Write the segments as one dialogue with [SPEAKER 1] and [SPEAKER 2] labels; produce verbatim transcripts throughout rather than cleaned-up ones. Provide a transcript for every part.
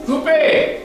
[SPEAKER 1] Coupé!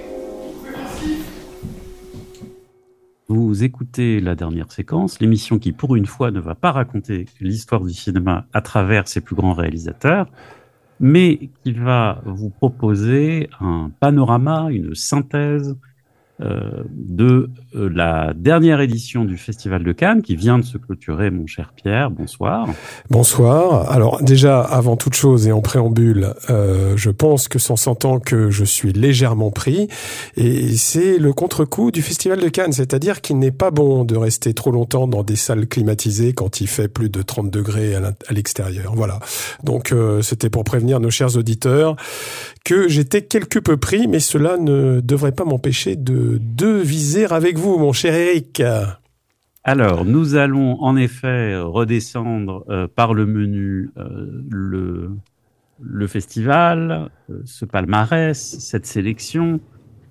[SPEAKER 2] Vous écoutez la dernière séquence, l'émission qui, pour une fois, ne va pas raconter l'histoire du cinéma à travers ses plus grands réalisateurs, mais qui va vous proposer un panorama, une synthèse euh, de euh, la dernière édition du Festival de Cannes, qui vient de se clôturer, mon cher Pierre. Bonsoir.
[SPEAKER 3] Bonsoir. Alors déjà, avant toute chose et en préambule, euh, je pense que s'en s'entend que je suis légèrement pris, et c'est le contre-coup du Festival de Cannes, c'est-à-dire qu'il n'est pas bon de rester trop longtemps dans des salles climatisées quand il fait plus de trente degrés à l'extérieur. Voilà. Donc euh, c'était pour prévenir nos chers auditeurs que j'étais quelque peu pris, mais cela ne devrait pas m'empêcher de, de viser avec vous, mon cher Eric.
[SPEAKER 2] Alors, nous allons en effet redescendre euh, par le menu euh, le, le festival, euh, ce palmarès, cette sélection.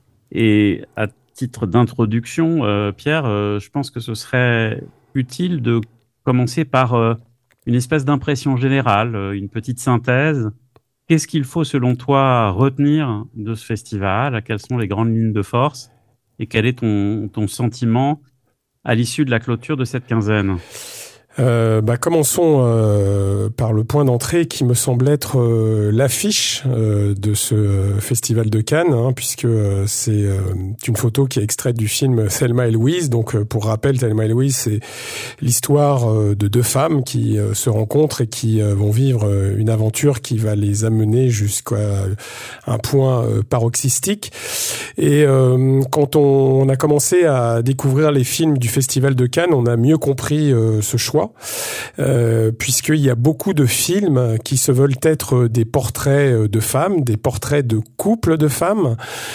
[SPEAKER 2] Et à titre d'introduction, euh, Pierre, euh, je pense que ce serait utile de commencer par euh, une espèce d'impression générale, euh, une petite synthèse. Qu'est-ce qu'il faut, selon toi, retenir de ce festival? Quelles sont les grandes lignes de force? Et quel est ton, ton sentiment à l'issue de la clôture de cette quinzaine?
[SPEAKER 3] Euh, bah, commençons euh, par le point d'entrée qui me semble être euh, l'affiche euh, de ce festival de Cannes, hein, puisque euh, c'est euh, une photo qui est extraite du film Thelma et Louise. Donc, euh, pour rappel, Thelma et Louise, c'est l'histoire euh, de deux femmes qui euh, se rencontrent et qui euh, vont vivre euh, une aventure qui va les amener jusqu'à un point euh, paroxystique. Et euh, quand on, on a commencé à découvrir les films du festival de Cannes, on a mieux compris euh, ce choix. Euh, puisqu'il y a beaucoup de films qui se veulent être des portraits de femmes, des portraits de couples de femmes,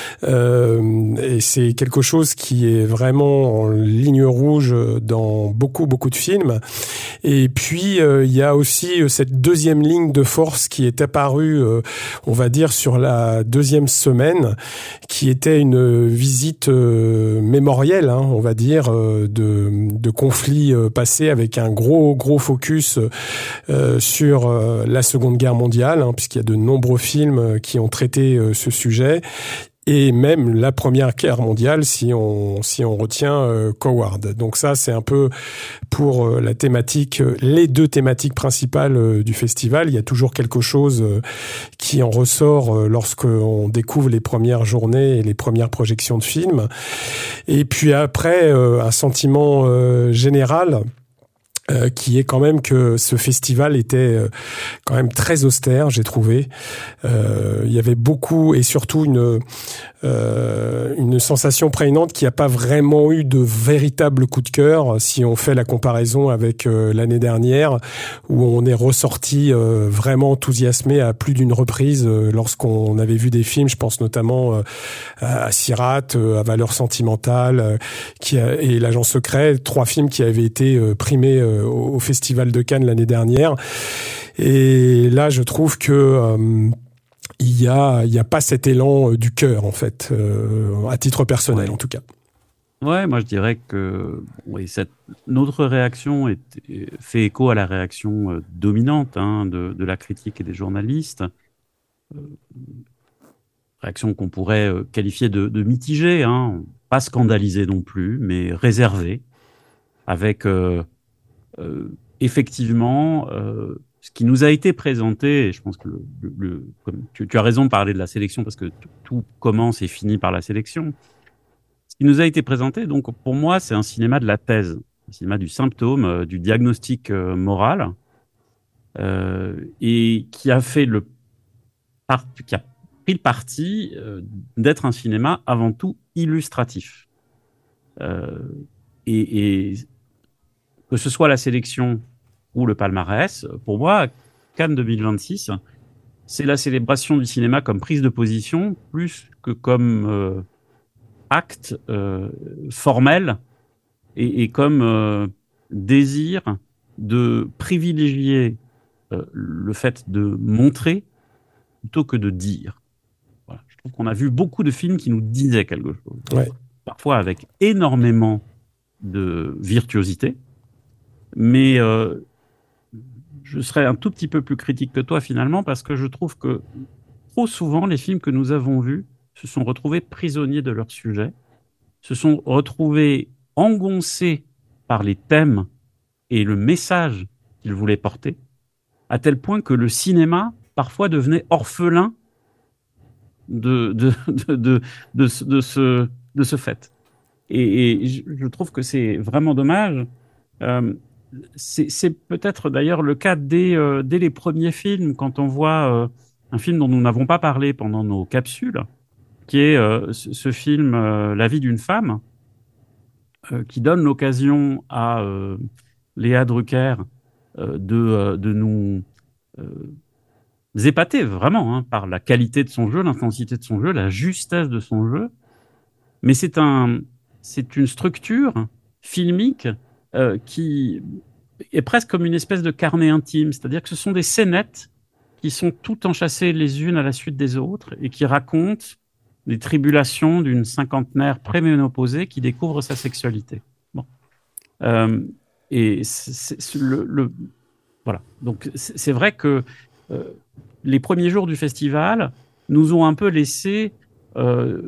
[SPEAKER 3] euh, et c'est quelque chose qui est vraiment en ligne rouge dans beaucoup beaucoup de films. Et puis euh, il y a aussi cette deuxième ligne de force qui est apparue, euh, on va dire, sur la deuxième semaine, qui était une visite euh, mémorielle, hein, on va dire, euh, de, de conflits euh, passés, avec un gros gros focus euh, sur euh, la Seconde Guerre mondiale, hein, puisqu'il y a de nombreux films qui ont traité euh, ce sujet, et même la Première Guerre mondiale si on si on retient euh, Coward. Donc ça, c'est un peu pour euh, la thématique, euh, les deux thématiques principales euh, du festival. Il y a toujours quelque chose euh, qui en ressort euh, lorsqu'on découvre les premières journées et les premières projections de films. Et puis après, euh, un sentiment euh, général, Euh, qui est quand même que ce festival était euh, quand même très austère, j'ai trouvé. Euh, il y avait beaucoup, et surtout une euh, une sensation prégnante qu'il n'y a pas vraiment eu de véritable coup de cœur si on fait la comparaison avec euh, l'année dernière, où on est ressorti euh, vraiment enthousiasmé à plus d'une reprise euh, lorsqu'on avait vu des films. Je pense notamment euh, à Sirat, euh, à Valeurs sentimentales, euh, qui a, et L'Agent secret, trois films qui avaient été euh, primés euh, au Festival de Cannes l'année dernière. Et là, je trouve que euh, il y a il y a pas cet élan euh, du cœur, en fait, euh, à titre personnel,
[SPEAKER 2] Ouais.
[SPEAKER 3] en tout cas.
[SPEAKER 2] Ouais, moi je dirais que oui, cette, notre réaction est, fait écho à la réaction euh, dominante hein, de, de la critique et des journalistes. Euh, réaction qu'on pourrait euh, qualifier de, de mitigée, hein, pas scandalisée non plus, mais réservée, avec euh, euh, effectivement euh, ce qui nous a été présenté. Et je pense que le, le, le- comme tu, tu as raison de parler de la sélection parce que tout, tout commence et finit par la sélection. Ce qui nous a été présenté, donc pour moi, c'est un cinéma de la thèse, un cinéma du symptôme, euh, du diagnostic euh, moral, euh, et qui a fait le par- qui a pris le parti euh, d'être un cinéma avant tout illustratif. Euh, et, et que ce soit la sélection ou le palmarès, pour moi, Cannes deux mille vingt-six, c'est la célébration du cinéma comme prise de position plus que comme euh, acte euh, formel et, et comme euh, désir de privilégier euh, le fait de montrer plutôt que de dire. Voilà. Je trouve qu'on a vu beaucoup de films qui nous disaient quelque chose,
[SPEAKER 3] Ouais.
[SPEAKER 2] parfois avec énormément de virtuosité, mais euh, je serais un tout petit peu plus critique que toi finalement parce que je trouve que trop souvent les films que nous avons vus se sont retrouvés prisonniers de leur sujet, se sont retrouvés engoncés par les thèmes et le message qu'ils voulaient porter, à tel point que le cinéma, parfois, devenait orphelin de, de, de, de, de, ce, de, ce, de ce fait. Et, et je trouve que c'est vraiment dommage. Euh, c'est, c'est peut-être d'ailleurs le cas dès, euh, dès les premiers films, quand on voit euh, un film dont nous n'avons pas parlé pendant nos capsules, qui est euh, ce, ce film euh, La vie d'une femme, euh, qui donne l'occasion à euh, Léa Drucker euh, de, euh, de nous euh, épater vraiment hein, par la qualité de son jeu, l'intensité de son jeu, la justesse de son jeu. Mais c'est un, c'est une structure filmique euh, qui est presque comme une espèce de carnet intime, c'est-à-dire que ce sont des scénettes qui sont toutes enchâssées les unes à la suite des autres et qui racontent les tribulations d'une cinquantenaire préménopausée qui découvre sa sexualité. Bon. Euh, et c'est, c'est le, le, voilà. Donc c'est, c'est vrai que euh, les premiers jours du festival nous ont un peu laissé euh,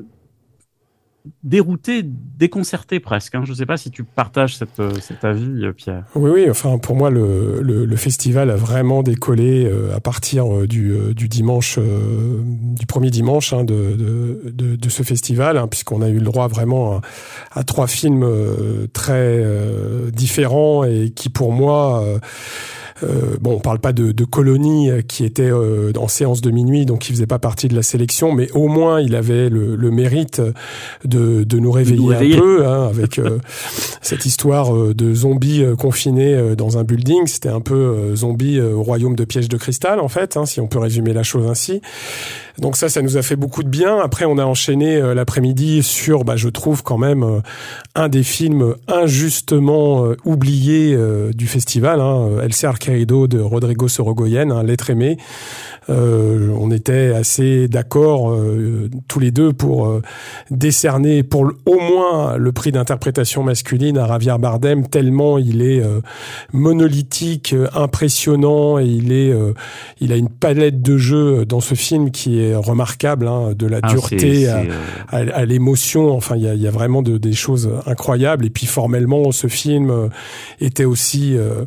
[SPEAKER 2] dérouté, déconcerté presque. Hein. Je ne sais pas si tu partages cette, cet avis, Pierre.
[SPEAKER 3] Oui, oui. Enfin, pour moi, le, le, le festival a vraiment décollé euh, à partir du, euh, du dimanche, euh, du premier dimanche hein, de, de, de, de ce festival, hein, puisqu'on a eu le droit vraiment à, à trois films euh, très euh, différents et qui, pour moi, euh, Euh, bon, on parle pas de, de Colonie qui était euh, en séance de minuit, donc il faisait pas partie de la sélection, mais au moins il avait le, le mérite de, de nous réveiller, nous réveiller. un peu hein, avec euh, cette histoire euh, de zombies euh, confinés euh, dans un building. C'était un peu euh, zombie euh, au royaume de pièges de cristal en fait, hein, si on peut résumer la chose ainsi. Donc ça, ça nous a fait beaucoup de bien. Après, on a enchaîné euh, l'après-midi sur, bah, je trouve quand même euh, un des films injustement euh, oubliés euh, du festival, hein, El Ser Querido de Rodrigo Sorogoyen, hein, L'être aimé. Euh, on était assez d'accord euh, tous les deux pour euh, décerner pour l- au moins le prix d'interprétation masculine à Javier Bardem, tellement il est euh, monolithique, euh, impressionnant et il est euh, il a une palette de jeux dans ce film qui est remarquable, hein, de la ah, dureté c'est, c'est, à, euh... à, à l'émotion. Enfin, il y a, il y a vraiment de, des choses incroyables. Et puis formellement, ce film euh, était aussi euh,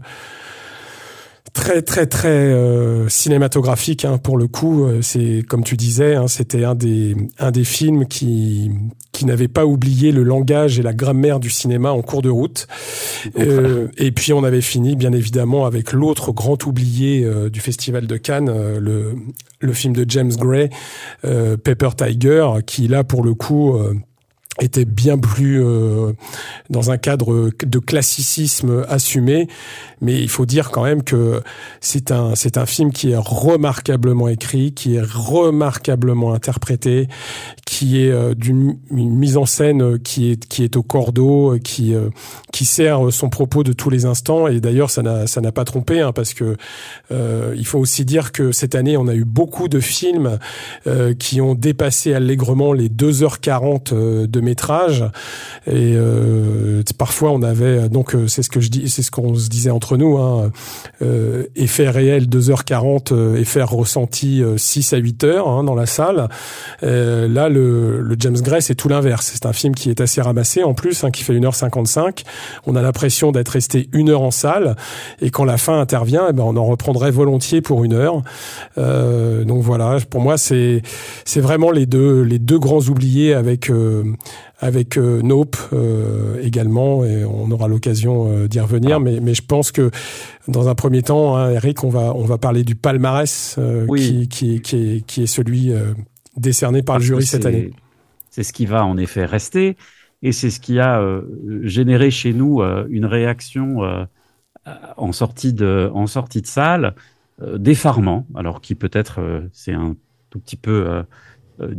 [SPEAKER 3] très très très euh, cinématographique hein, pour le coup. C'est comme tu disais, hein, c'était un des un des films qui qui n'avait pas oublié le langage et la grammaire du cinéma en cours de route. Euh, et puis on avait fini bien évidemment avec l'autre grand oublié euh, du Festival de Cannes, euh, le le film de James Gray, euh, Paper Tiger, qui là pour le coup euh, était bien plus euh, dans un cadre de classicisme assumé, mais il faut dire quand même que c'est un c'est un film qui est remarquablement écrit, qui est remarquablement interprété, qui est euh, d'une une mise en scène qui est qui est au cordeau, qui euh, qui sert son propos de tous les instants. Et d'ailleurs ça n'a ça n'a pas trompé hein, parce que euh, il faut aussi dire que cette année on a eu beaucoup de films euh, qui ont dépassé allègrement les deux heures quarante de métrage et euh, parfois on avait donc c'est ce que je dis c'est ce qu'on se disait entre nous hein, euh, effet réel deux heures quarante, effet ressenti six à huit heures hein, dans la salle. Euh, là le, le James Gray c'est tout l'inverse, c'est un film qui est assez ramassé en plus hein, qui fait une heure cinquante-cinq. On a l'impression d'être resté une heure en salle et quand la fin intervient eh ben on en reprendrait volontiers pour une heure. Euh, donc voilà, pour moi c'est c'est vraiment les deux les deux grands oubliés avec euh, avec euh, Nope euh, également, et on aura l'occasion euh, d'y revenir. Ah. Mais, mais je pense que dans un premier temps, hein, Eric, on va on va parler du palmarès euh, oui. qui, qui qui est qui est celui euh, décerné par Parce le jury cette année.
[SPEAKER 2] C'est ce qui va en effet rester, et c'est ce qui a euh, généré chez nous euh, une réaction euh, en sortie de en sortie de salle, euh, d'effarement. Alors qui peut-être euh, c'est un tout petit peu euh, euh,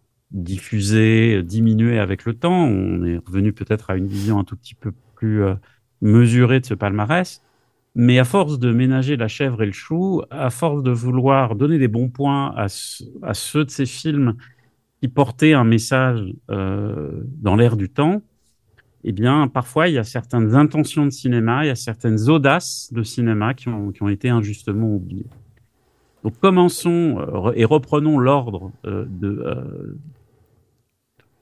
[SPEAKER 2] diffusé, diminué avec le temps. On est revenu peut-être à une vision un tout petit peu plus euh, mesurée de ce palmarès. Mais à force de ménager la chèvre et le chou, à force de vouloir donner des bons points à, à ceux de ces films qui portaient un message euh, dans l'air du temps, eh bien, parfois, il y a certaines intentions de cinéma, il y a certaines audaces de cinéma qui ont, qui ont été injustement oubliées. Donc, commençons euh, et reprenons l'ordre euh, de... Euh,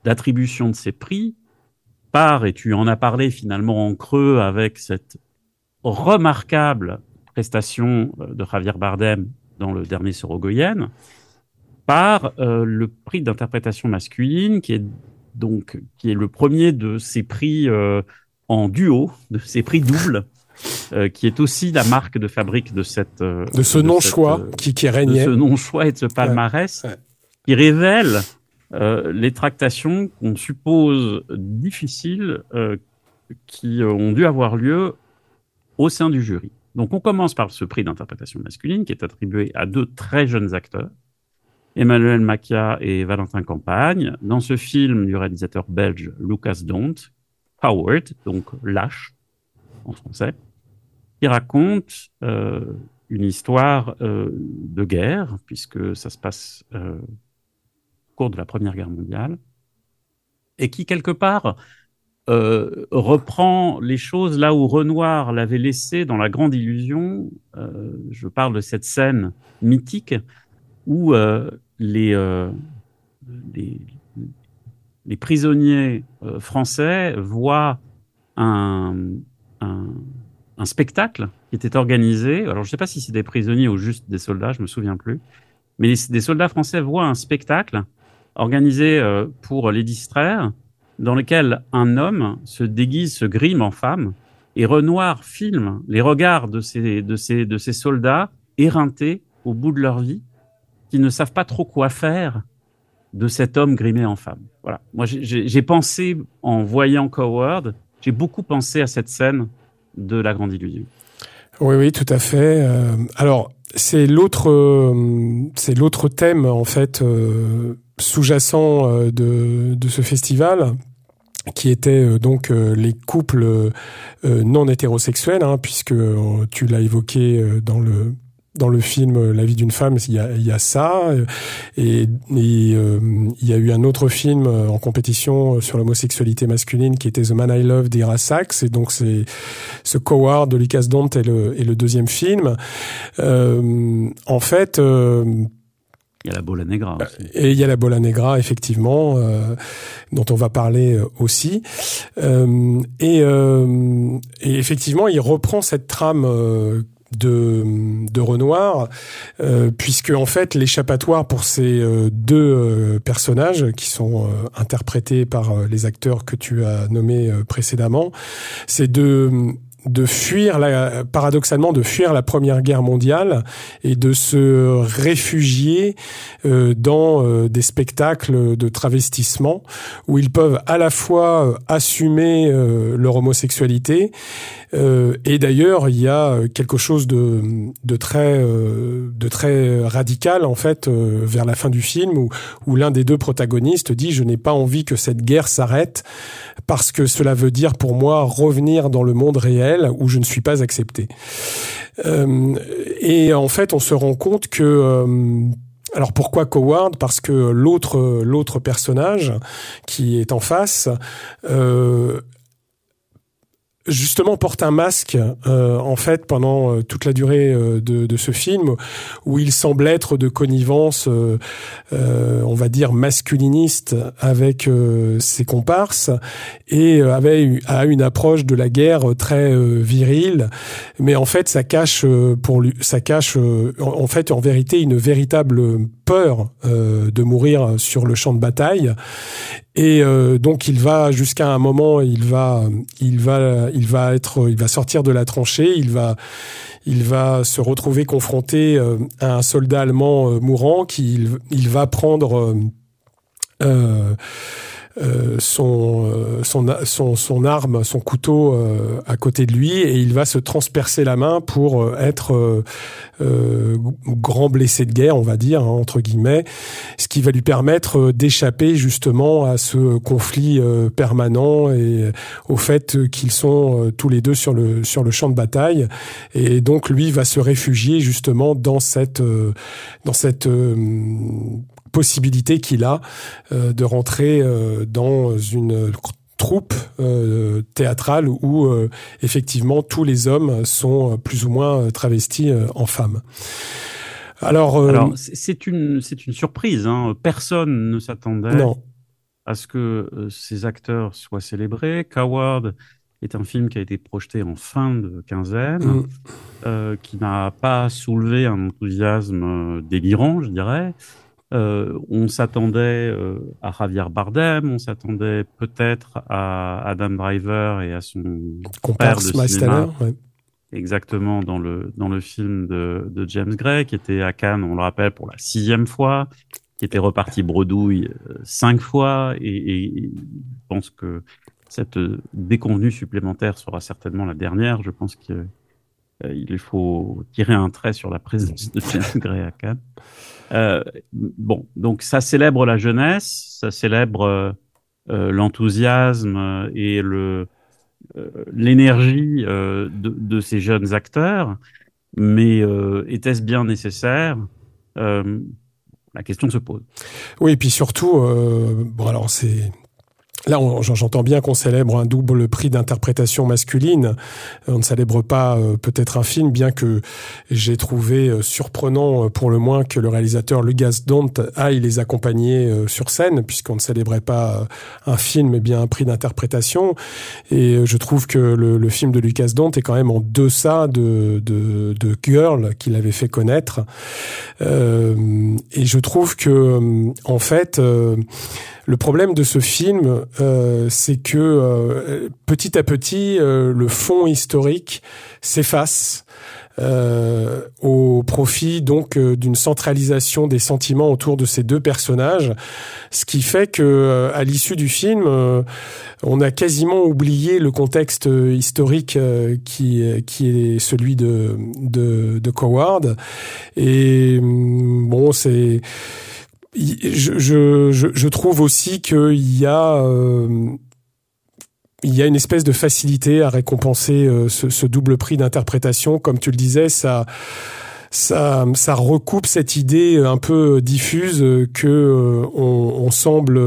[SPEAKER 2] d'attribution de ces prix part, et tu en as parlé finalement en creux avec cette remarquable prestation de Javier Bardem dans le dernier Sorogoyen, par euh, le prix d'interprétation masculine, qui est donc qui est le premier de ces prix euh, en duo, de ces prix doubles, euh, qui est aussi la marque de fabrique de cette euh,
[SPEAKER 3] de ce non-choix euh, qui, qui régnait,
[SPEAKER 2] de ce non-choix et de ce palmarès, ouais. Ouais. Qui révèle euh, les tractations qu'on suppose difficiles euh, qui ont dû avoir lieu au sein du jury. Donc on commence par ce prix d'interprétation masculine qui est attribué à deux très jeunes acteurs, Emmanuel Macia et Valentin Campagne, dans ce film du réalisateur belge Lucas Dont, Coward, donc lâche en français, qui raconte euh, une histoire euh, de guerre, puisque ça se passe euh, au cours de la Première Guerre mondiale, et qui quelque part euh, reprend les choses là où Renoir l'avait laissé dans La Grande Illusion. Euh, je parle de cette scène mythique où euh, les, euh, les, les prisonniers euh, français voient un, un, un spectacle qui était organisé. Alors, je ne sais pas si c'est des prisonniers ou juste des soldats, je me souviens plus. Mais les, des soldats français voient un spectacle organisé euh, pour les distraire, dans lequel un homme se déguise, se grime en femme, et Renoir filme les regards de ces, de ces, de ces soldats éreintés au bout de leur vie, qui ne savent pas trop quoi faire de cet homme grimé en femme. Voilà. Moi, j'ai, j'ai pensé, en voyant Coward, j'ai beaucoup pensé à cette scène de La Grande Illusion.
[SPEAKER 3] Oui, oui, tout à fait. Euh, alors, c'est l'autre, euh, c'est l'autre thème, en fait, euh, sous-jacent euh, de, de ce festival, qui était euh, donc euh, les couples euh, non hétérosexuels, hein, puisque euh, tu l'as évoqué euh, dans le dans le film La vie d'une femme, il y a, il y a ça, et, et euh, il y a eu un autre film en compétition sur l'homosexualité masculine qui était The Man I Love d'Ira Sachs, et donc c'est ce Coward de Lucas Dont est le, est le deuxième film. Euh, en fait, euh,
[SPEAKER 2] il y a la Bola Negra aussi.
[SPEAKER 3] Et il y a la Bola Negra, effectivement, euh, dont on va parler aussi. Euh, et, euh, et effectivement, il reprend cette trame euh, de, de Renoir, euh, puisque en fait l'échappatoire pour ces euh, deux euh, personnages qui sont euh, interprétés par euh, les acteurs que tu as nommés euh, précédemment, c'est de de fuir la, paradoxalement de fuir la Première Guerre mondiale et de se réfugier euh, dans euh, des spectacles de travestissement où ils peuvent à la fois euh, assumer euh, leur homosexualité euh, et d'ailleurs il y a quelque chose de de très euh, de très radical en fait euh, vers la fin du film où où l'un des deux protagonistes dit: je n'ai pas envie que cette guerre s'arrête parce que cela veut dire pour moi revenir dans le monde réel où je ne suis pas accepté. Euh, et en fait, on se rend compte que euh, alors pourquoi Coward ? Parce que l'autre l'autre personnage qui est en face euh, justement porte un masque euh, en fait pendant euh, toute la durée euh, de, de ce film où il semble être de connivence euh, euh, on va dire masculiniste avec euh, ses comparses et euh, avait a une approche de la guerre très euh, virile, mais en fait ça cache euh, pour lui ça cache euh, en, en fait en vérité une véritable peur euh, de mourir sur le champ de bataille. Et euh, donc il va jusqu'à un moment, il va, il va, il va être, il va sortir de la tranchée, il va, il va se retrouver confronté euh, à un soldat allemand euh, mourant qui, il, il va prendre euh, euh, euh, son, euh, son, son, son arme, son couteau euh, à côté de lui et il va se transpercer la main pour euh, être euh, euh, grand blessé de guerre, on va dire, hein, entre guillemets, ce qui va lui permettre d'échapper justement à ce conflit euh, permanent et au fait qu'ils sont euh, tous les deux sur le sur le champ de bataille. Et donc lui va se réfugier justement dans cette euh, dans cette euh, possibilité qu'il a euh, de rentrer euh, dans une troupe euh, théâtrale où euh, effectivement tous les hommes sont plus ou moins travestis euh, en femmes. Alors, euh,
[SPEAKER 2] Alors c'est une c'est une surprise, hein. Personne ne s'attendait
[SPEAKER 3] non.
[SPEAKER 2] à ce que euh, ces acteurs soient célébrés. Coward est un film qui a été projeté en fin de quinzaine, mmh. euh, qui n'a pas soulevé un enthousiasme euh, délirant, je dirais. Euh, on s'attendait euh, à Javier Bardem, on s'attendait peut-être à Adam Driver et à son
[SPEAKER 3] comparse
[SPEAKER 2] père de cinéma,
[SPEAKER 3] ouais.
[SPEAKER 2] exactement dans le dans le film de, de James Gray, qui était à Cannes, on le rappelle, pour la sixième fois, qui était reparti bredouille euh, cinq fois, et, et, et je pense que cette déconvenue supplémentaire sera certainement la dernière. Je pense qu'il euh, faut tirer un trait sur la présence de James Gray à Cannes. Euh, bon, donc ça célèbre la jeunesse, ça célèbre euh, euh, l'enthousiasme et le euh, l'énergie euh, de, de ces jeunes acteurs, mais euh, était-ce bien nécessaire ? euh, La question se pose.
[SPEAKER 3] Oui, et puis surtout, euh, bon alors c'est là, on, j'entends bien qu'on célèbre un double prix d'interprétation masculine. On ne célèbre pas euh, peut-être un film, bien que j'ai trouvé euh, surprenant, euh, pour le moins, que le réalisateur Lucas Dont aille les accompagner euh, sur scène, puisqu'on ne célébrait pas euh, un film, mais bien un prix d'interprétation. Et euh, je trouve que le, le film de Lucas Dont est quand même en deçà de, de, de Girl, qu'il avait fait connaître. Euh, et je trouve que, euh, en fait... Euh, Le problème de ce film, euh, c'est que euh, petit à petit, euh, le fond historique s'efface euh, au profit donc euh, d'une centralisation des sentiments autour de ces deux personnages, ce qui fait que euh, à l'issue du film, euh, on a quasiment oublié le contexte historique euh, qui qui est celui de de, de Coward. Et bon, c'est Je, je, je trouve aussi qu'il y a, euh, il y a une espèce de facilité à récompenser euh, ce, ce double prix d'interprétation. Comme tu le disais, ça, ça, ça recoupe cette idée un peu diffuse que euh, on, on semble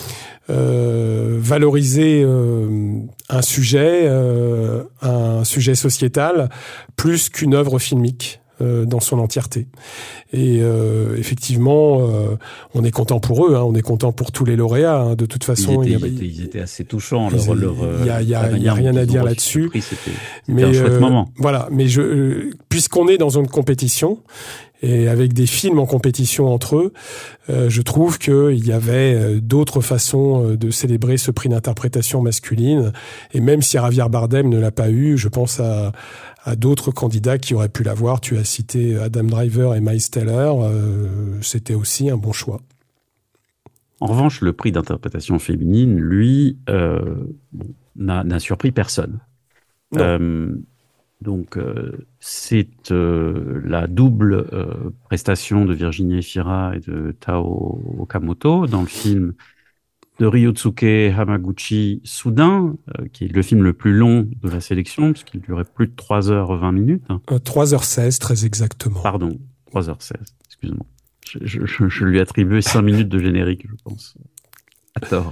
[SPEAKER 3] euh, valoriser euh, un sujet, euh, un sujet sociétal, plus qu'une œuvre filmique dans son entièreté. Et euh, effectivement, euh, on est content pour eux, hein, on est content pour tous les lauréats. Hein, de toute façon,
[SPEAKER 2] ils étaient,
[SPEAKER 3] il y a,
[SPEAKER 2] ils étaient, ils étaient assez touchants.
[SPEAKER 3] Il
[SPEAKER 2] leur, leur,
[SPEAKER 3] y a, il y a, il y a rien à dire là-dessus.
[SPEAKER 2] Prix, c'était, c'était
[SPEAKER 3] mais
[SPEAKER 2] un chouette
[SPEAKER 3] euh,
[SPEAKER 2] moment.
[SPEAKER 3] Voilà. Mais je, euh, puisqu'on est dans une compétition et avec des films en compétition entre eux, euh, je trouve qu'il y avait d'autres façons de célébrer ce prix d'interprétation masculine. Et même si Javier Bardem ne l'a pas eu, je pense à à d'autres candidats qui auraient pu l'avoir. Tu as cité Adam Driver et Miles Teller. Euh, c'était aussi un bon choix.
[SPEAKER 2] En revanche, le prix d'interprétation féminine, lui, euh, bon, n'a, n'a surpris personne. Euh, donc, euh, c'est euh, la double euh, prestation de Virginie Efira et de Tao Okamoto dans le film de Ryusuke Hamaguchi, Soudain, euh, qui est le film le plus long de la sélection, puisqu'il durait plus de trois heures vingt minutes.
[SPEAKER 3] Euh, trois heures seize, très exactement.
[SPEAKER 2] Pardon, trois heures seize, excuse-moi. Je, je, je lui attribuais cinq minutes de générique, je pense. À tort.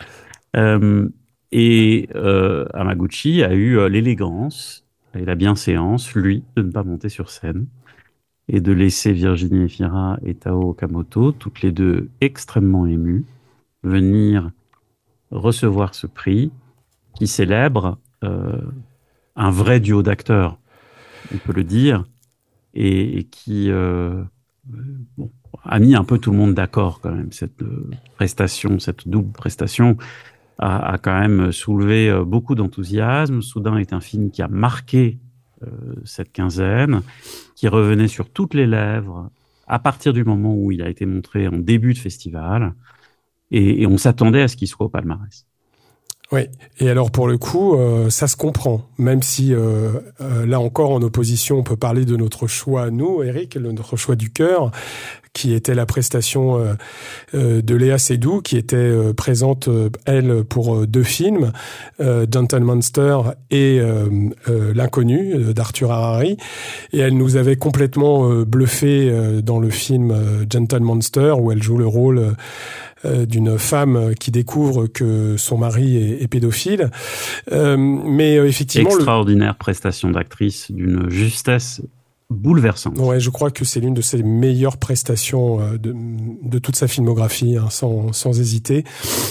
[SPEAKER 2] Euh, et euh, Hamaguchi a eu euh, l'élégance et la bienséance, lui, de ne pas monter sur scène et de laisser Virginie Efira et Tao Okamoto, toutes les deux extrêmement émues, venir recevoir ce prix qui célèbre euh, un vrai duo d'acteurs, on peut le dire, et, et qui euh, bon, a mis un peu tout le monde d'accord quand même. Cette euh, prestation, cette double prestation a, a quand même soulevé euh, beaucoup d'enthousiasme. Soudain est un film qui a marqué euh, cette quinzaine, qui revenait sur toutes les lèvres à partir du moment où il a été montré en début de festival. Et, et on s'attendait à ce qu'il soit au palmarès.
[SPEAKER 3] Oui, et alors pour le coup, euh, ça se comprend, même si euh, euh, là encore en opposition, on peut parler de notre choix, nous, Eric, notre choix du cœur, qui était la prestation euh, euh, de Léa Seydoux, qui était euh, présente, euh, elle, pour euh, deux films, euh, Gentle Monster et euh, euh, L'Inconnu euh, d'Arthur Harari, et elle nous avait complètement euh, bluffé euh, dans le film euh, Gentle Monster, où elle joue le rôle euh, Euh, d'une femme qui découvre que son mari est, est pédophile. Euh, mais euh, effectivement...
[SPEAKER 2] Extraordinaire le... prestation d'actrice d'une justesse bouleversante.
[SPEAKER 3] Ouais, je crois que c'est l'une de ses meilleures prestations euh, de, de toute sa filmographie, hein, sans, sans hésiter.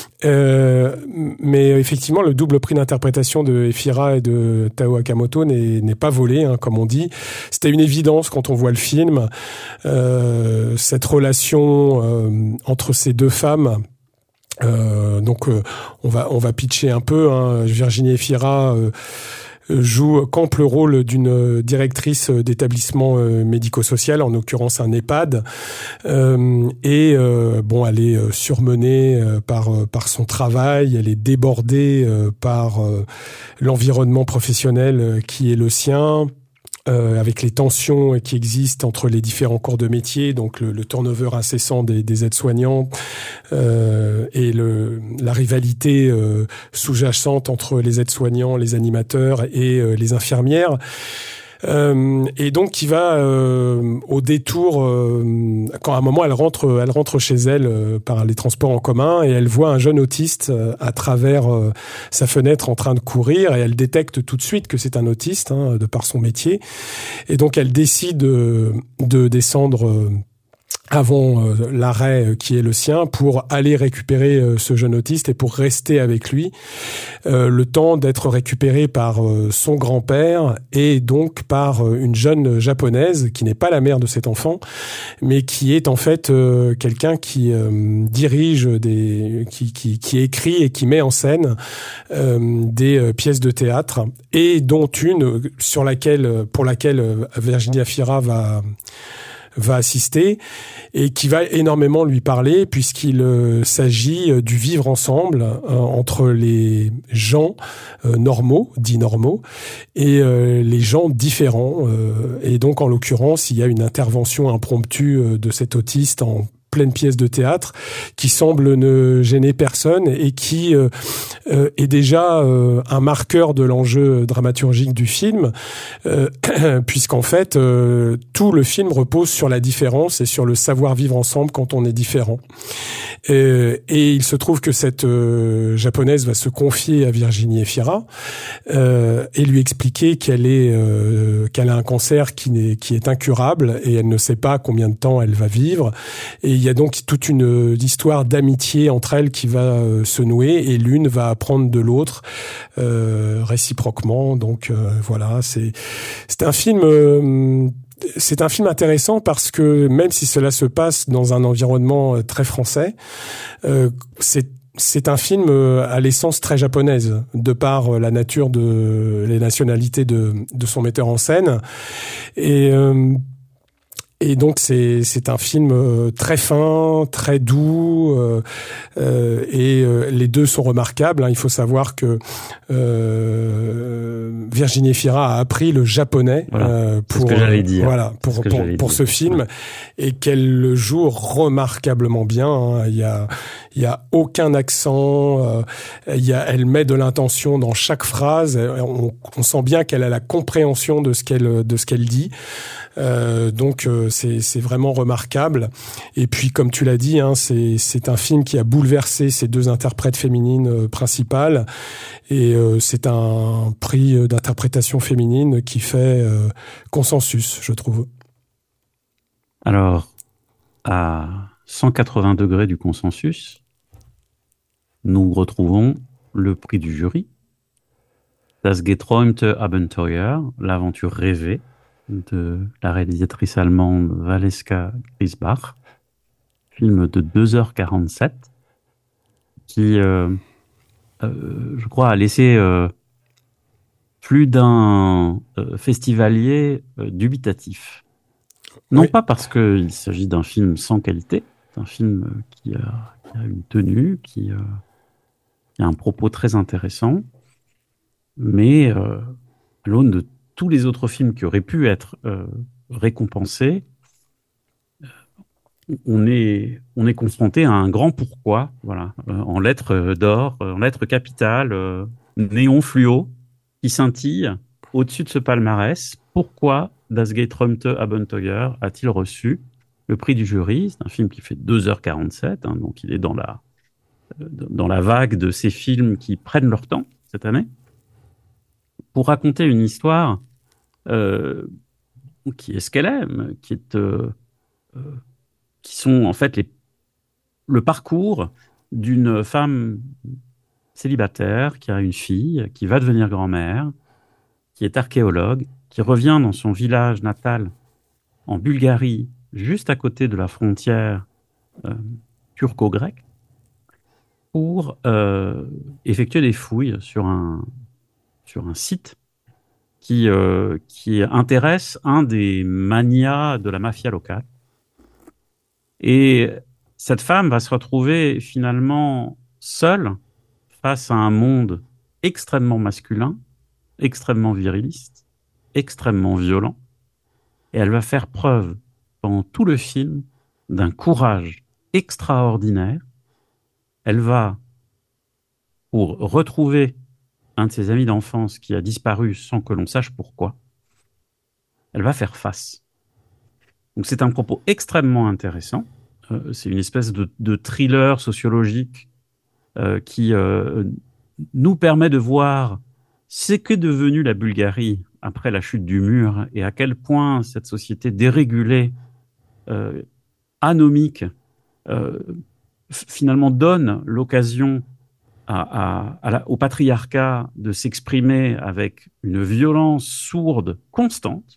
[SPEAKER 3] Euh, mais effectivement, le double prix d'interprétation de Efira et de Tao Akamoto n'est, n'est pas volé, hein, comme on dit. C'était une évidence quand on voit le film. Euh, cette relation euh, entre ces deux femmes. Euh, donc, euh, on va on va pitcher un peu. Hein. Virginie Efira euh, joue campe le rôle d'une directrice d'établissement médico-social, en l'occurrence un EHPAD, euh, et euh, bon, elle est surmenée par par son travail, elle est débordée par l'environnement professionnel qui est le sien. Euh, avec les tensions qui existent entre les différents corps de métier, donc le, le turnover incessant des, des aides-soignants euh, et le, la rivalité euh, sous-jacente entre les aides-soignants, les animateurs et euh, les infirmières. Euh, et donc qui va euh, au détour euh, quand à un moment elle rentre elle rentre chez elle euh, par les transports en commun et elle voit un jeune autiste euh, à travers euh, sa fenêtre en train de courir et elle détecte tout de suite que c'est un autiste, hein, de par son métier, et donc elle décide euh, de descendre euh, avant euh, l'arrêt qui est le sien pour aller récupérer euh, ce jeune autiste et pour rester avec lui euh, le temps d'être récupéré par euh, son grand-père et donc par euh, une jeune japonaise qui n'est pas la mère de cet enfant mais qui est en fait euh, quelqu'un qui euh, dirige des qui, qui qui écrit et qui met en scène euh, des euh, pièces de théâtre et dont une sur laquelle pour laquelle euh, Virginie Efira va va assister et qui va énormément lui parler puisqu'il euh, s'agit du vivre ensemble euh, entre les gens euh, normaux, dits normaux, et euh, les gens différents. Euh, et donc, en l'occurrence, il y a une intervention impromptue euh, de cet autiste en pleine pièce de théâtre qui semble ne gêner personne et qui euh, euh, est déjà euh, un marqueur de l'enjeu dramaturgique du film, euh, puisqu'en fait euh, tout le film repose sur la différence et sur le savoir vivre ensemble quand on est différent. Et, et il se trouve que cette euh, japonaise va se confier à Virginie Efira euh, et lui expliquer qu'elle est euh, qu'elle a un cancer qui n'est qui est incurable et elle ne sait pas combien de temps elle va vivre. Et il y a donc toute une histoire d'amitié entre elles qui va euh, se nouer et l'une va apprendre de l'autre euh, réciproquement. Donc euh, voilà, c'est c'est un film euh, c'est un film intéressant parce que même si cela se passe dans un environnement très français, euh, c'est c'est un film à l'essence très japonaise, de par la nature de les nationalités de de son metteur en scène. Et euh, Et donc c'est c'est un film très fin, très doux, euh, euh, et euh, les deux sont remarquables. Hein. Il faut savoir que euh, Virginie Efira a appris le japonais
[SPEAKER 2] voilà,
[SPEAKER 3] euh, pour
[SPEAKER 2] ce que j'allais dire.
[SPEAKER 3] voilà pour pour, pour, pour ce film, ouais. Et qu'elle le joue remarquablement bien. Hein. Il y a il y a aucun accent. Euh, il y a elle met de l'intention dans chaque phrase. On, on sent bien qu'elle a la compréhension de ce qu'elle de ce qu'elle dit. Euh, donc euh, c'est c'est vraiment remarquable. Et puis comme tu l'as dit, hein, c'est c'est un film qui a bouleversé ces deux interprètes féminines euh, principales et euh, c'est un prix d'interprétation féminine qui fait euh, consensus, je trouve.
[SPEAKER 2] Alors à cent quatre-vingts degrés du consensus, nous retrouvons le prix du jury, Das geträumte Abenteuer, l'aventure rêvée, de la réalisatrice allemande Valeska Griesbach, film de deux heures quarante-sept, qui, euh, euh, je crois, a laissé euh, plus d'un euh, festivalier euh, dubitatif. Non oui. Pas parce qu'il s'agit d'un film sans qualité, c'est un film qui a, qui a une tenue, qui, euh, qui a un propos très intéressant, mais euh, à l'aune de tous les autres films qui auraient pu être euh, récompensés, on est, on est confronté à un grand pourquoi, voilà, euh, en lettres d'or, en lettres capitales, euh, néon fluo, qui scintille au-dessus de ce palmarès. Pourquoi Das geträumte Abenteuer a-t-il reçu le prix du jury? C'est un film qui fait deux heures quarante-sept, hein, donc il est dans la, dans la vague de ces films qui prennent leur temps cette année, pour raconter une histoire euh, qui est ce qu'elle aime, qui est, euh, euh, qui sont en fait les, le parcours d'une femme célibataire qui a une fille, qui va devenir grand-mère, qui est archéologue, qui revient dans son village natal en Bulgarie, juste à côté de la frontière euh, turco-grecque, pour euh, effectuer des fouilles sur un, sur un site qui, euh, qui intéresse un des magnats de la mafia locale. Et cette femme va se retrouver finalement seule face à un monde extrêmement masculin, extrêmement viriliste, extrêmement violent. Et elle va faire preuve pendant tout le film d'un courage extraordinaire. Elle va, pour retrouver un de ses amis d'enfance qui a disparu sans que l'on sache pourquoi, elle va faire face. Donc c'est un propos extrêmement intéressant. Euh, c'est une espèce de, de thriller sociologique euh, qui euh, nous permet de voir ce qu'est devenue la Bulgarie après la chute du mur et à quel point cette société dérégulée, euh, anomique, euh, f- finalement donne l'occasion à, à, à la, au patriarcat de s'exprimer avec une violence sourde constante.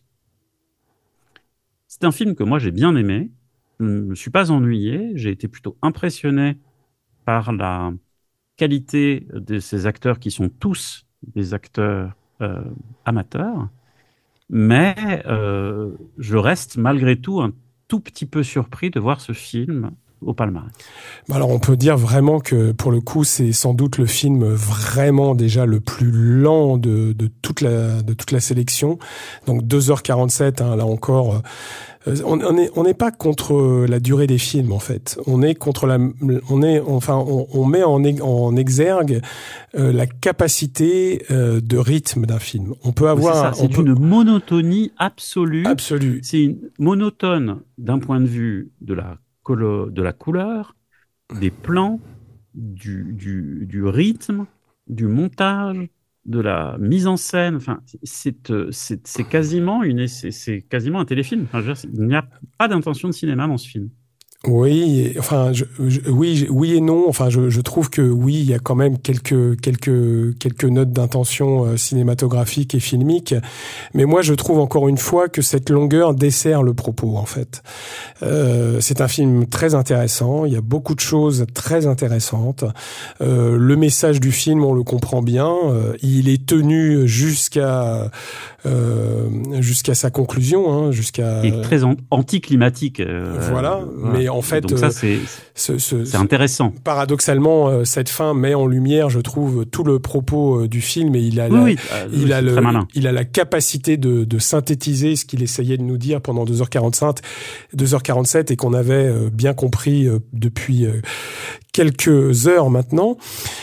[SPEAKER 2] C'est un film que moi j'ai bien aimé. Je ne me suis pas ennuyé. J'ai été plutôt impressionné par la qualité de ces acteurs qui sont tous des acteurs euh, amateurs. Mais euh, je reste malgré tout un tout petit peu surpris de voir ce film au palmarès.
[SPEAKER 3] Alors on peut dire vraiment que pour le coup c'est sans doute le film vraiment déjà le plus lent de, de toute la de toute la sélection. Donc deux heures quarante-sept, hein, là encore. Euh, on on est on n'est pas contre la durée des films en fait. On est contre la on est enfin on, on met en en exergue euh, la capacité euh, de rythme d'un film. On peut avoir
[SPEAKER 2] c'est ça,
[SPEAKER 3] un,
[SPEAKER 2] c'est
[SPEAKER 3] peut...
[SPEAKER 2] une monotonie absolue.
[SPEAKER 3] Absolue.
[SPEAKER 2] C'est une monotone d'un point de vue de la colo- de la couleur, des plans, du, du, du rythme, du montage, de la mise en scène. Enfin, c'est, euh, c'est, c'est quasiment une, c'est, c'est quasiment un téléfilm. Enfin, je veux dire, il n'y a pas d'intention de cinéma dans ce film.
[SPEAKER 3] Oui, et, enfin, je, je, oui, oui et non. Enfin, je, je trouve que oui, il y a quand même quelques quelques quelques notes d'intention euh, cinématographique et filmique. Mais moi, je trouve encore une fois que cette longueur dessert le propos. En fait, euh, c'est un film très intéressant. Il y a beaucoup de choses très intéressantes. Euh, le message du film, on le comprend bien. Euh, il est tenu jusqu'à euh, jusqu'à sa conclusion, hein, jusqu'à.
[SPEAKER 2] Il est très an- anticlimatique. Euh,
[SPEAKER 3] voilà,
[SPEAKER 2] euh, voilà.
[SPEAKER 3] mais en fait,
[SPEAKER 2] donc ça c'est
[SPEAKER 3] ce, ce,
[SPEAKER 2] c'est intéressant.
[SPEAKER 3] Paradoxalement, euh, cette fin met en lumière, je trouve, tout le propos euh, du film et il a
[SPEAKER 2] Oui,
[SPEAKER 3] la,
[SPEAKER 2] oui, euh,
[SPEAKER 3] il a le,
[SPEAKER 2] malin.
[SPEAKER 3] il a la capacité de, de synthétiser ce qu'il essayait de nous dire pendant deux heures quarante-cinq, deux heures quarante-sept et qu'on avait euh, bien compris euh, depuis euh, quelques heures maintenant.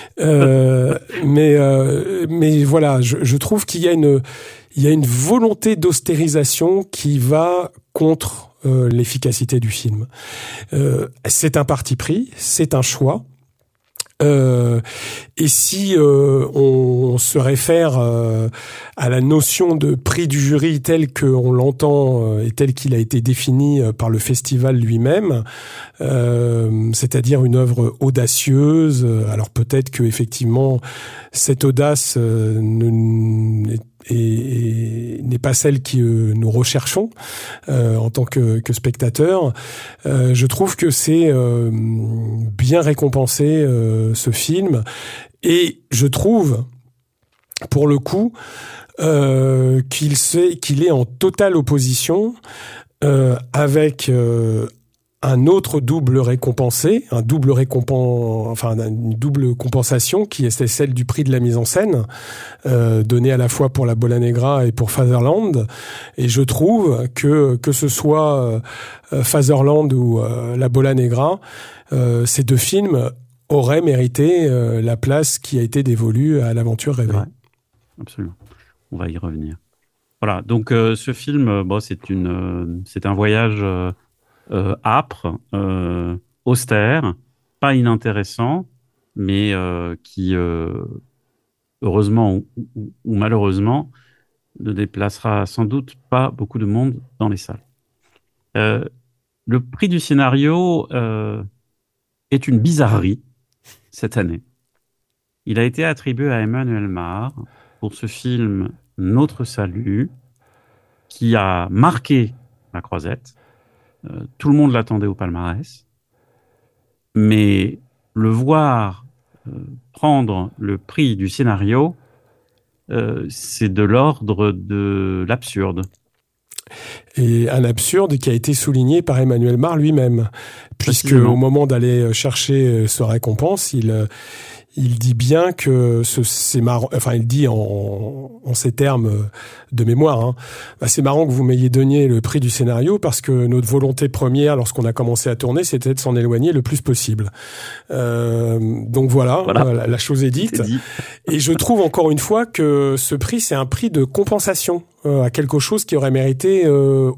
[SPEAKER 3] Euh, mais euh, mais voilà, je, je trouve qu'il y a une il y a une volonté d'austérisation qui va contre euh, l'efficacité du film. Euh, c'est un parti pris, c'est un choix. Euh, et si euh, on, on se réfère euh, à la notion de prix du jury tel qu'on l'entend euh, et tel qu'il a été défini euh, par le festival lui-même, euh, c'est-à-dire une œuvre audacieuse, alors peut-être que effectivement cette audace euh, ne, et, et n'est pas celle que euh, nous recherchons euh, en tant que, que spectateurs. Euh, je trouve que c'est euh, bien récompensé euh, ce film et je trouve pour le coup euh, qu'il sait, qu'il est en totale opposition euh, avec euh, un autre double récompensé, un double récompense, enfin une double compensation qui est celle du prix de la mise en scène, euh, donné à la fois pour La Bola Negra et pour Fatherland. Et je trouve que que ce soit euh, Fatherland ou euh, La Bola Negra, euh, ces deux films auraient mérité euh, la place qui a été dévolue à L'Aventure rêvée.
[SPEAKER 2] Ouais, absolument. On va y revenir. Voilà. Donc euh, ce film, bon, c'est une, euh, c'est un voyage. Euh, Euh, âpre, euh, austère, pas inintéressant, mais euh, qui, euh, heureusement ou, ou, ou malheureusement, ne déplacera sans doute pas beaucoup de monde dans les salles. Euh, le prix du scénario euh, est une bizarrerie cette année. Il a été attribué à Emmanuel Mar pour ce film Notre Salut, qui a marqué la Croisette. Euh, tout le monde l'attendait au palmarès. Mais le voir euh, prendre le prix du scénario, euh, c'est de l'ordre de l'absurde.
[SPEAKER 3] Et un absurde qui a été souligné par Emmanuel Mar lui-même, puisque au moment d'aller chercher sa récompense, il il dit bien que ce, c'est marrant, enfin il dit en, en ces termes de mémoire, hein, bah, c'est marrant que vous m'ayez donné le prix du scénario parce que notre volonté première lorsqu'on a commencé à tourner, c'était de s'en éloigner le plus possible. Euh, donc voilà, voilà. La, la chose est dite.
[SPEAKER 2] C'est dit.
[SPEAKER 3] Et je trouve encore une fois que ce prix, c'est un prix de compensation euh, à quelque chose qui aurait mérité euh,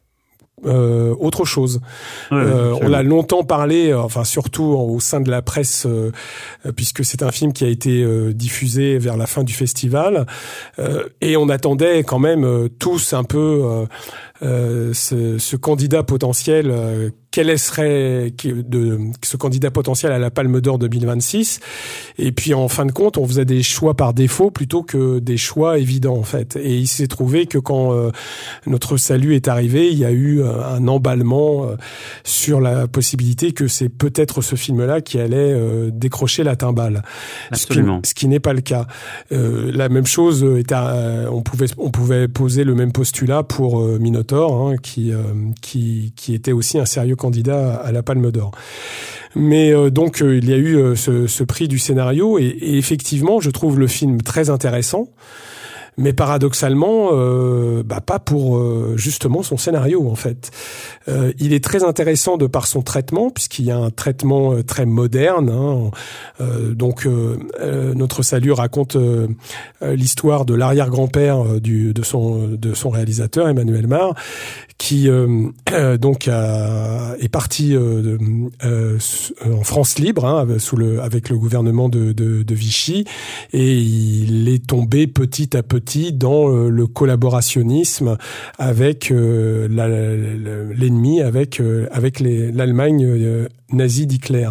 [SPEAKER 3] Euh, autre chose.
[SPEAKER 2] Ouais,
[SPEAKER 3] euh, on a longtemps parlé, euh, enfin surtout au sein de la presse, euh, puisque c'est un film qui a été euh, diffusé vers la fin du festival, euh, et on attendait quand même euh, tous un peu euh, euh, ce, ce candidat potentiel. Euh, quel serait de ce candidat potentiel à la Palme d'Or deux mille vingt-six? Et puis en fin de compte, on faisait des choix par défaut plutôt que des choix évidents en fait. Et il s'est trouvé que quand euh, Notre Salut est arrivé, il y a eu un emballement euh, sur la possibilité que c'est peut-être ce film-là qui allait euh, décrocher la timbale.
[SPEAKER 2] Absolument.
[SPEAKER 3] Ce qui, ce qui n'est pas le cas. Euh, la même chose est à, on pouvait on pouvait poser le même postulat pour euh, Minotaur, hein, qui euh, qui qui était aussi un sérieux candidat à la Palme d'Or. Mais euh, donc euh, il y a eu euh, ce, ce prix du scénario et, et effectivement, je trouve le film très intéressant. Mais paradoxalement, euh, bah pas pour euh, justement son scénario en fait. Euh, il est très intéressant de par son traitement puisqu'il y a un traitement euh, très moderne. Hein. Euh, donc euh, euh, Notre Salut raconte euh, l'histoire de l'arrière-grand-père euh, du de son de son réalisateur Emmanuel Mar, qui euh, euh, donc a, est parti euh, euh, en France libre hein, sous le avec le gouvernement de, de, de Vichy et il est tombé petit à petit dans le collaborationnisme avec euh, la, l'ennemi, avec euh, avec les, l'Allemagne euh, nazie d'Hitler.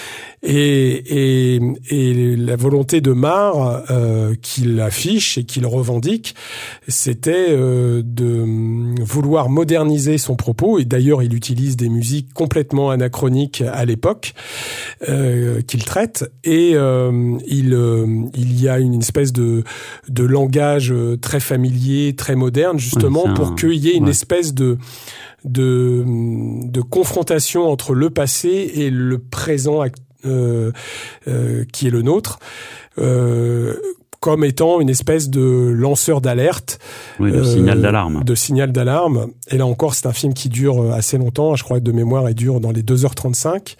[SPEAKER 3] Et, et, et la volonté de Mar, euh, qu'il affiche et qu'il revendique, c'était euh, de vouloir moderniser son propos. Et d'ailleurs, il utilise des musiques complètement anachroniques à l'époque euh, qu'il traite. Et euh, il, euh, il y a une espèce de, de langage très familier, très moderne, justement, ouais, pour un... qu'il y ait une ouais. espèce de de de confrontation entre le passé et le présent actuel. Euh, euh, qui est le nôtre, euh, comme étant une espèce de lanceur d'alerte.
[SPEAKER 2] Oui, de euh, signal d'alarme.
[SPEAKER 3] De signal d'alarme. Et là encore, c'est un film qui dure assez longtemps. Je crois que de mémoire, il dure dans les deux heures trente-cinq.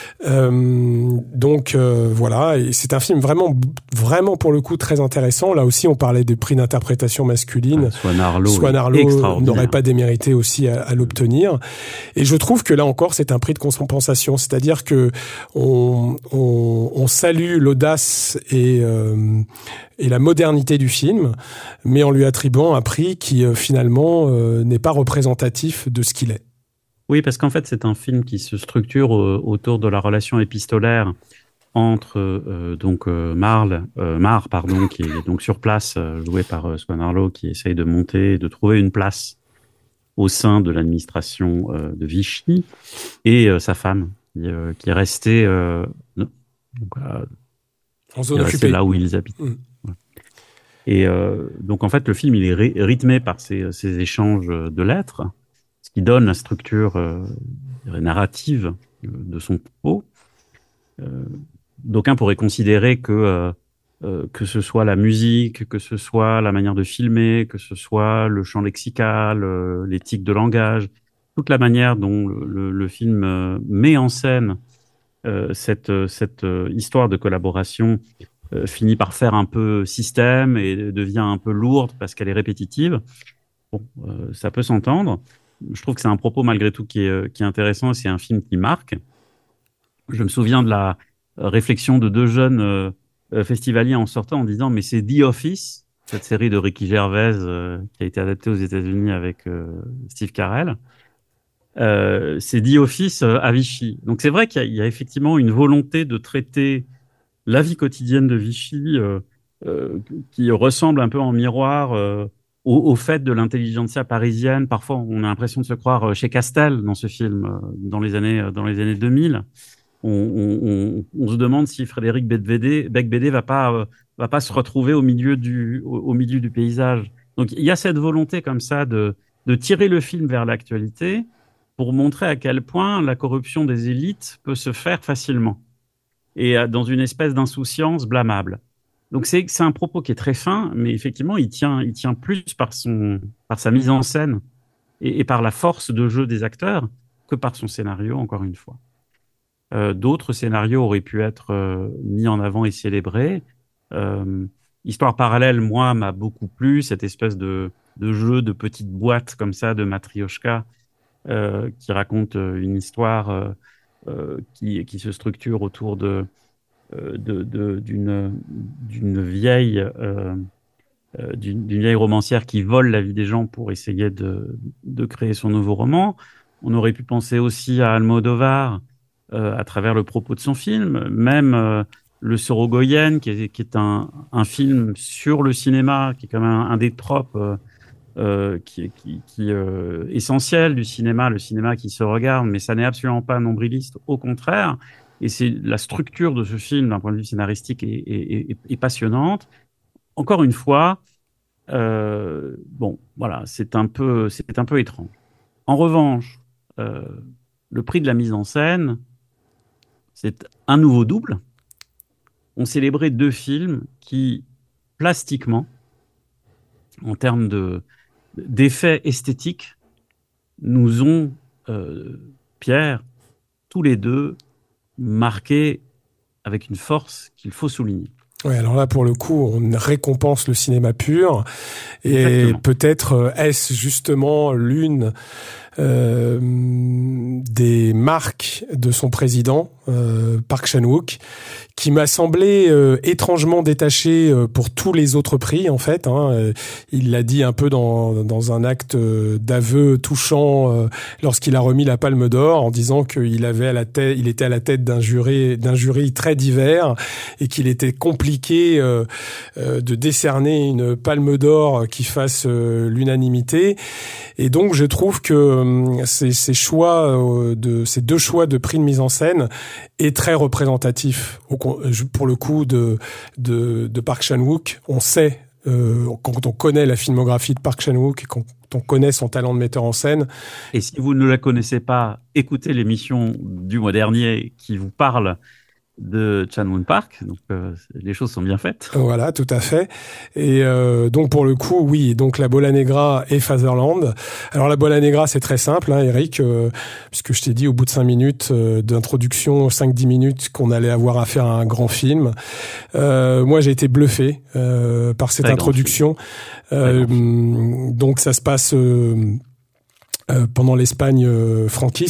[SPEAKER 3] Euh, donc euh, voilà, et c'est un film vraiment, vraiment pour le coup très intéressant. Là aussi, on parlait des prix d'interprétation masculine.
[SPEAKER 2] Swan Arlo,
[SPEAKER 3] Swan Arlo n'aurait pas démérité aussi à, à l'obtenir. Et je trouve que là encore, c'est un prix de compensation, c'est-à-dire que on, on, on salue l'audace et euh, et la modernité du film, mais en lui attribuant un prix qui euh, finalement euh, n'est pas représentatif de ce qu'il est.
[SPEAKER 2] Oui, parce qu'en fait, c'est un film qui se structure euh, autour de la relation épistolaire entre euh, donc euh, Marle, euh, Mar, pardon, qui est donc sur place, euh, joué par euh, Swan Arlo, qui essaye de monter, de trouver une place au sein de l'administration euh, de Vichy, et euh, sa femme, qui, euh, qui est restée euh, donc, euh,
[SPEAKER 3] en zone occupée,
[SPEAKER 2] là où ils habitent. Mmh. Et euh, donc en fait, le film il est rythmé par ces, ces échanges de lettres, ce qui donne la structure euh, narrative de son propos. Euh, d'aucuns pourraient considérer que euh, euh, que ce soit la musique, que ce soit la manière de filmer, que ce soit le champ lexical, euh, l'éthique de langage, toute la manière dont le, le, le film euh, met en scène euh, cette cette euh, histoire de collaboration euh, finit par faire un peu système et devient un peu lourde parce qu'elle est répétitive. Bon, euh, ça peut s'entendre. Je trouve que c'est un propos malgré tout qui est, qui est intéressant et c'est un film qui marque. Je me souviens de la réflexion de deux jeunes euh, festivaliers en sortant en disant mais c'est The Office cette série de Ricky Gervais euh, qui a été adaptée aux États-Unis avec euh, Steve Carell. Euh, c'est The Office euh, à Vichy. Donc c'est vrai qu'il y a, il y a effectivement une volonté de traiter la vie quotidienne de Vichy euh, euh, qui ressemble un peu en miroir euh, au, au fait de l'intelligentsia parisienne. Parfois, on a l'impression de se croire chez Castel dans ce film, euh, dans les années dans les années deux mille. On, on, on, on se demande si Frédéric Becbédé va pas euh, va pas se retrouver au milieu du au, au milieu du paysage. Donc il y a cette volonté comme ça de de tirer le film vers l'actualité pour montrer à quel point la corruption des élites peut se faire facilement et dans une espèce d'insouciance blâmable. Donc c'est c'est un propos qui est très fin, mais effectivement il tient il tient plus par son par sa mise en scène et, et par la force de jeu des acteurs que par son scénario, encore une fois. Euh, d'autres scénarios auraient pu être euh, mis en avant et célébrés. Euh, Histoire parallèle, moi, m'a beaucoup plu, cette espèce de de jeu de petites boîtes comme ça de matrioshka euh, qui raconte une histoire euh, euh, qui qui se structure autour de de, de d'une d'une vieille euh, d'une, d'une vieille romancière qui vole la vie des gens pour essayer de de créer son nouveau roman. On aurait pu penser aussi à Almodovar euh, à travers le propos de son film, même euh, le Sorogoyen qui est qui est un un film sur le cinéma qui est quand même un, un des tropes euh, euh, qui qui qui euh, essentiel du cinéma, le cinéma qui se regarde, mais ça n'est absolument pas nombriliste, au contraire. Et c'est la structure de ce film, d'un point de vue scénaristique, est, est, est, est passionnante. Encore une fois, euh, bon, voilà, c'est un peu, c'est un peu étrange. En revanche, euh, le prix de la mise en scène, c'est un nouveau double. On célébrait deux films qui, plastiquement, en termes de d'effets esthétiques, nous ont, euh, Pierre, tous les deux marqué avec une force qu'il faut souligner.
[SPEAKER 3] Ouais, alors là, pour le coup, on récompense le cinéma pur. Et exactement. Peut-être est-ce justement l'une euh, des marques de son président, euh, Park Chan-wook, qui m'a semblé euh, étrangement détaché euh, pour tous les autres prix, en fait. Hein. Euh, il l'a dit un peu dans, dans un acte d'aveu touchant euh, lorsqu'il a remis la Palme d'Or, en disant qu'il avait à la tête, il était à la tête d'un jury, d'un jury très divers et qu'il était compliqué euh, euh, de décerner une Palme d'Or qui fasse euh, l'unanimité. Et donc, je trouve que euh, ces, ces choix euh, de ces deux choix de prix de mise en scène est très représentatif. Pour le coup de de, de Park Chan-wook, on sait euh, quand on connaît la filmographie de Park Chan-wook et quand on connaît son talent de metteur en scène.
[SPEAKER 2] Et si vous ne la connaissez pas, écoutez l'émission du mois dernier qui vous parle de Chan-wook Park, donc euh, les choses sont bien faites.
[SPEAKER 3] Voilà, tout à fait. Et euh, donc pour le coup, oui, donc La Bola Negra et Fatherland. Alors La Bola Negra, c'est très simple, hein, Eric, euh, puisque je t'ai dit au bout de cinq minutes euh, d'introduction, cinq dix minutes, qu'on allait avoir affaire à un grand film. Euh, moi, j'ai été bluffé euh, par cette très introduction. Euh, donc ça se passe euh, euh, pendant l'Espagne euh, franquiste.